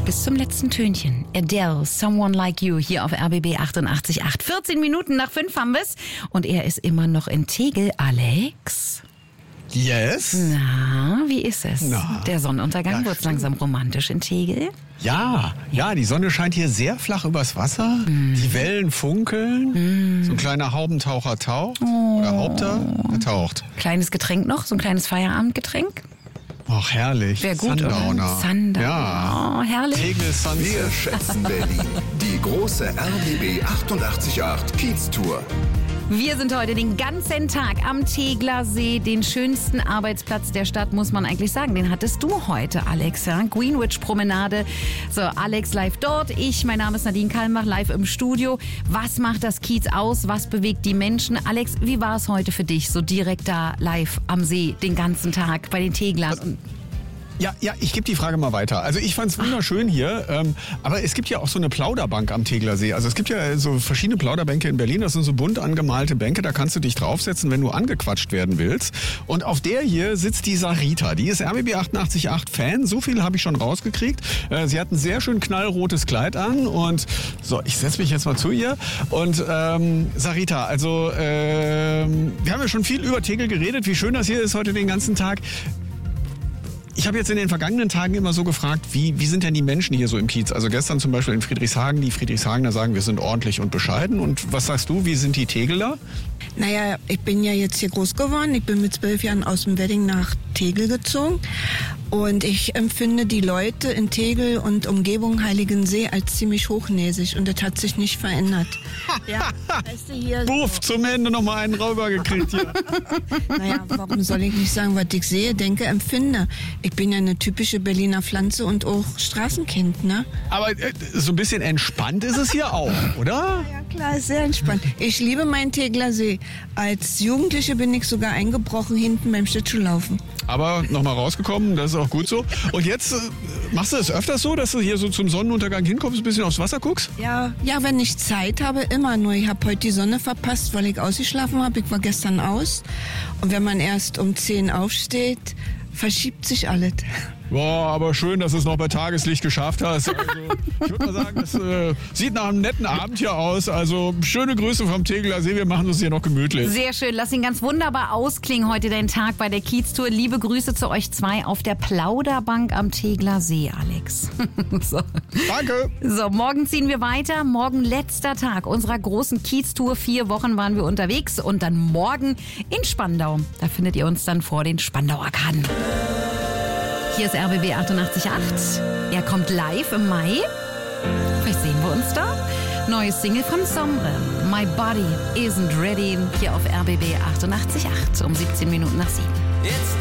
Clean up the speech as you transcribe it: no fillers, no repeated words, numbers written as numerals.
bis zum letzten Tönchen. Adele, Someone Like You, hier auf RBB 88.8. 14 Minuten nach 5 haben wir's. Und er ist immer noch in Tegel. Alex? Yes? Na, wie ist es? Na. Der Sonnenuntergang Ja, wird langsam romantisch in Tegel. Ja, die Sonne scheint hier sehr flach übers Wasser. Die Wellen funkeln. So ein kleiner Haubentaucher taucht. Oder Haupter, der taucht. Kleines Getränk noch, so ein kleines Feierabendgetränk. Ach, herrlich. Wäre gut, Sundowner. oder? Sundowner. Ja. Oh, herrlich. Tegel Sunset. Wir schätzen Berlin. Die große RBB 88.8 Kiez-Tour. Wir sind heute den ganzen Tag am Tegler See, den schönsten Arbeitsplatz der Stadt, muss man eigentlich sagen. Den hattest du heute, Alex, ja? Greenwich Promenade. So, Alex live dort. Mein Name ist Nadine Kalmbach, live im Studio. Was macht das Kiez aus? Was bewegt die Menschen? Alex, wie war es heute für dich, so direkt da live am See, den ganzen Tag bei den Teglern? Ja, ich gebe die Frage mal weiter. Also ich fand's wunderschön hier, aber es gibt ja auch so eine Plauderbank am Tegler See. Also es gibt ja so verschiedene Plauderbänke in Berlin. Das sind so bunt angemalte Bänke, da kannst du dich draufsetzen, wenn du angequatscht werden willst. Und auf der hier sitzt die Sarita. Die ist RBB 88.8 Fan. So viel habe ich schon rausgekriegt. Sie hat ein sehr schön knallrotes Kleid an. Und so, ich setze mich jetzt mal zu ihr. Und Sarita, also wir haben ja schon viel über Tegel geredet, wie schön das hier ist heute den ganzen Tag. Ich habe jetzt in den vergangenen Tagen immer so gefragt, wie sind denn die Menschen hier so im Kiez? Also gestern zum Beispiel in Friedrichshagen, die Friedrichshagener sagen, wir sind ordentlich und bescheiden. Und was sagst du, wie sind die Tegeler? Naja, ich bin ja jetzt hier groß geworden. Ich bin mit 12 Jahren aus dem Wedding nach Tegel gezogen. Und ich empfinde die Leute in Tegel und Umgebung Heiligensee als ziemlich hochnäsig. Und das hat sich nicht verändert. Ja, weißt du, hier Buff, zum Ende noch mal einen Rauber gekriegt hier. Naja, warum soll ich nicht sagen, was ich sehe, denke, empfinde? Ich bin ja eine typische Berliner Pflanze und auch Straßenkind, ne? Aber so ein bisschen entspannt ist es hier auch, oder? Ja klar, ist sehr entspannt. Ich liebe meinen Tegler See. Als Jugendliche bin ich sogar eingebrochen hinten beim Schlittschuhlaufen. Aber noch mal rausgekommen, das ist auch gut so. Und jetzt machst du es öfters so, dass du hier so zum Sonnenuntergang hinkommst, ein bisschen aufs Wasser guckst? Ja, wenn ich Zeit habe, immer. Nur ich habe heute die Sonne verpasst, weil ich ausgeschlafen habe. Ich war gestern aus. Und wenn man erst um 10 aufsteht, verschiebt sich alles. Boah, aber schön, dass du es noch bei Tageslicht geschafft hast. Also, ich würde mal sagen, das sieht nach einem netten Abend hier aus. Also schöne Grüße vom Tegeler See, wir machen uns hier noch gemütlich. Sehr schön, lass ihn ganz wunderbar ausklingen heute dein Tag bei der Kiez-Tour. Liebe Grüße zu euch zwei auf der Plauderbank am Tegler See, Alex. So. Danke. So, morgen ziehen wir weiter. Morgen letzter Tag unserer großen Kiez-Tour. 4 Wochen waren wir unterwegs und dann morgen in Spandau. Da findet ihr uns dann vor den Spandau-Arkaden. Hier ist RBB 88.8. Er kommt live im Mai. Vielleicht sehen wir uns da. Neues Single von Sombre. My Body Isn't Ready. Hier auf RBB 88.8 um 17 Minuten nach 7.